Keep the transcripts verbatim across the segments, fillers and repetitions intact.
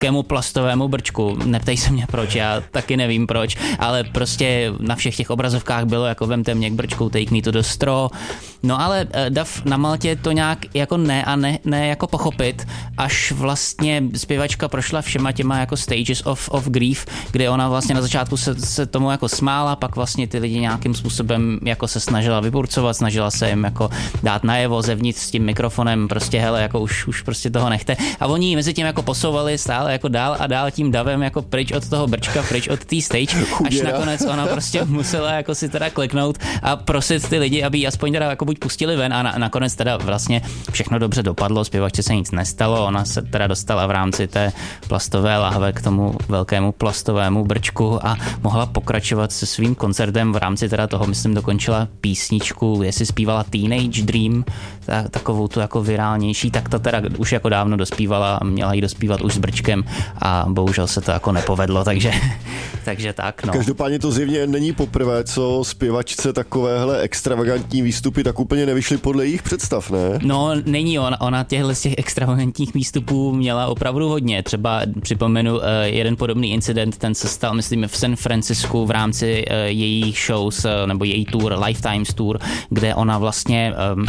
velkému plastovému brčku. Neptej se mě proč, já taky nevím proč, ale prostě na všech těch obrazovkách bylo jako vemte mě k brčku, take me to the straw. No ale dav na Maltě to nějak jako ne a ne, ne jako pochopit, až vlastně zpěvačka prošla všema těma jako stages of, of grief, kde ona vlastně na začátku se, se tomu jako smála, pak vlastně ty lidi nějakým způsobem jako se snažila vyburcovat, snažila se jim jako dát najevo zevnitř s tím mikrofonem, prostě hele, jako už, už prostě toho nechte. A oni mezi tím jako posouvali stále jako dál a dál tím davem jako pryč od toho brčka, pryč od té stage, až nakonec ona prostě musela jako si teda kliknout a prosit ty lidi, aby aspoň teda jako buď pustili ven a na, nakonec teda vlastně všechno dobře dopadlo, zpěvačce se nic nestalo, ona se teda dostala v rámci té plastové lahve k tomu velkému plastovému brčku a mohla pokračovat se svým koncertem v rámci teda toho, myslím, dokončila písničku, jestli zpívala Teenage Dream, tak, takovou tu jako virálnější, tak to teda už jako dávno dospívala a měla jí dospívat už s brčkem a bohužel se to jako nepovedlo, takže, takže tak, no. Každopádně to zjevně není poprvé, co zpěvačce takovéhle extravagantní výstupy tak úplně nevyšly podle jejich představ, ne? No, není ona, ona těchhle z těch extravagantních výstupů měla opravdu hodně. Třeba připomenu uh, jeden podobný incident, ten se stal, myslím, v San Francisku v rámci uh, jejich shows, uh, nebo její tour, Lifetimes tour, kde ona vlastně um,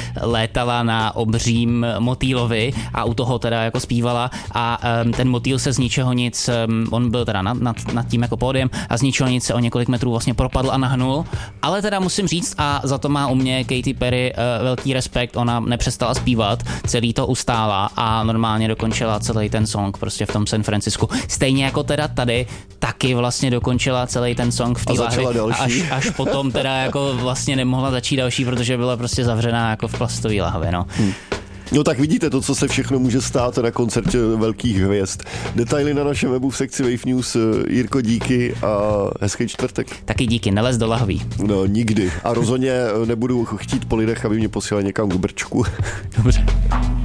létala na obřím motýlovi a u toho teda jako zpívala a um, ten motýl se z ničeho nic, um, on byl teda nad, nad, nad tím jako pódiem a z ničeho nic se o několik metrů vlastně propadl a nahnul, ale teda musím říct a za to má u mě Katy Perry uh, velký respekt, ona nepřestala zpívat, celý to ustála a normálně dokončila celý ten song prostě v tom San Francisku. Stejně jako teda tady taky vlastně dokončila celý ten song v té lahvi až, až potom teda jako vlastně nemohla začít další, protože byla prostě zavřená jako v plastové lahvi, no. Hmm. No tak vidíte to, co se všechno může stát na koncertě velkých hvězd. Detaily na našem webu v sekci Wave News. Jirko, díky a hezký čtvrtek. Taky díky, nelez do lahví. No nikdy. A rozhodně nebudu chtít po lidech, aby mě posílali někam k brčku. Dobře.